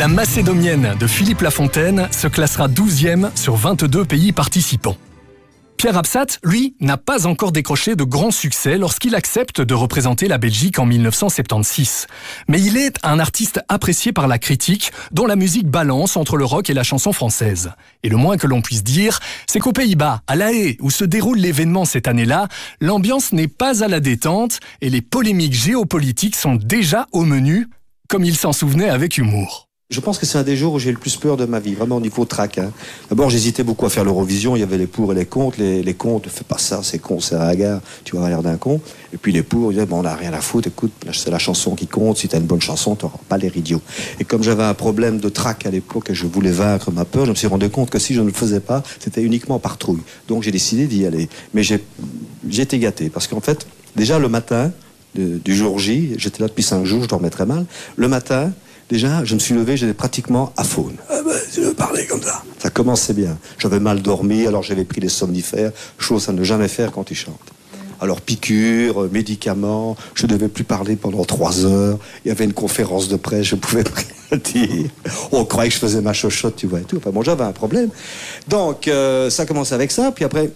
La Macédonienne de Philippe Lafontaine se classera 12e sur 22 pays participants. Pierre Absat, lui, n'a pas encore décroché de grands succès lorsqu'il accepte de représenter la Belgique en 1976. Mais il est un artiste apprécié par la critique, dont la musique balance entre le rock et la chanson française. Et le moins que l'on puisse dire, c'est qu'aux Pays-Bas, à La Haye, où se déroule l'événement cette année-là, l'ambiance n'est pas à la détente et les polémiques géopolitiques sont déjà au menu, comme il s'en souvenait avec humour. Je pense que c'est un des jours où j'ai le plus peur de ma vie, vraiment au niveau track. D'abord, j'hésitais beaucoup à faire l'Eurovision, il y avait les pour et les contre. Les contre, fais pas ça, c'est con, c'est ringard, tu vas avoir l'air d'un con. Et puis les pour, ils disaient, bon, on n'a rien à foutre, écoute, c'est la chanson qui compte, si t'as une bonne chanson, t'auras pas l'air idiot. Et comme j'avais un problème de track à l'époque et je voulais vaincre ma peur, je me suis rendu compte que si je ne le faisais pas, c'était uniquement par trouille. Donc j'ai décidé d'y aller. Mais j'ai été gâté, parce qu'en fait, déjà le matin du jour J, j'étais là depuis 5 jours, je dormais très mal, le matin, déjà, je me suis levé, j'étais pratiquement aphone. Ah ben, tu veux parler comme ça. Ça commençait bien. J'avais mal dormi, alors j'avais pris des somnifères, chose à ne jamais faire quand tu chantes. Alors piqûres, médicaments, je ne devais plus parler pendant 3 heures. Il y avait une conférence de presse, je pouvais rien dire. On croyait que je faisais ma chochotte, tu vois, et tout. Enfin bon, j'avais un problème. Donc, ça commence avec ça. Puis après,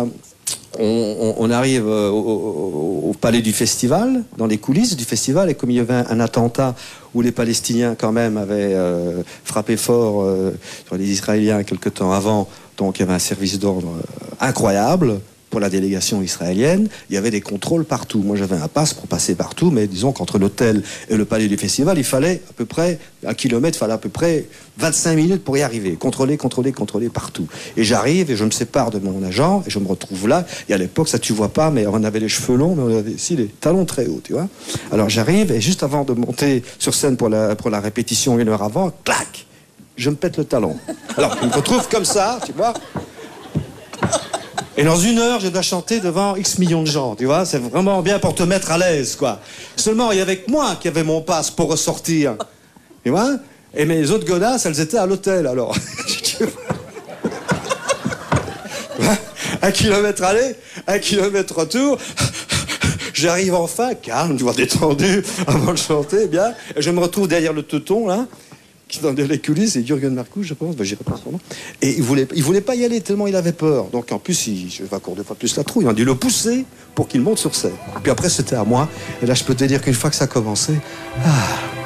on arrive au palais du festival, dans les coulisses du festival, et comme il y avait un attentat où les Palestiniens quand même avaient frappé fort sur les Israéliens quelque temps avant, donc il y avait un service d'ordre incroyable pour la délégation israélienne, il y avait des contrôles partout. Moi j'avais un pass pour passer partout, mais disons qu'entre l'hôtel et le palais du festival, il fallait à peu près 1 kilomètre, il fallait à peu près 25 minutes pour y arriver. Contrôler partout. Et j'arrive et je me sépare de mon agent et je me retrouve là. Et à l'époque, ça tu vois pas, mais on avait les cheveux longs, mais on avait aussi les talons très hauts, tu vois. Alors j'arrive et juste avant de monter sur scène pour la répétition 1 heure avant, clac, je me pète le talon. Alors je me retrouve comme ça, tu vois. Et dans 1 heure, je dois chanter devant X millions de gens, tu vois. C'est vraiment bien pour te mettre à l'aise, quoi. Seulement, il y avait que moi qui avait mon passe pour ressortir. Tu vois. Et mes autres godasses, elles étaient à l'hôtel, alors. 1 kilomètre aller, 1 kilomètre retour. J'arrive enfin, calme, tu vois, détendu, avant de chanter, bien. Et je me retrouve derrière le teuton, là, qui dans les coulisses, c'est Jürgen Marcouch, je pense, j'irai pas son nom. Et il voulait pas y aller tellement il avait peur. Donc en plus, je vais encore 2 fois plus la trouille. On a dû le pousser pour qu'il monte sur scène. Puis après, c'était à moi. Et là, je peux te dire qu'une fois que ça a commencé,